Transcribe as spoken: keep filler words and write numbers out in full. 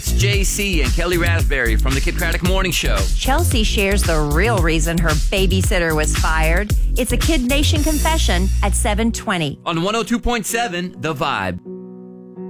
It's J C and Kelly Raspberry from the Kid Craddock Morning Show. Chelsea shares the real reason her babysitter was fired. It's a Kid Nation confession at seven twenty. On one oh two point seven, The Vibe.